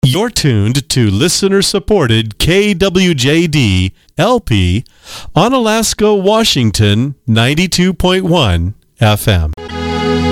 You're tuned to listener-supported KWJD LP on Alaska, Washington, 92.1 FM.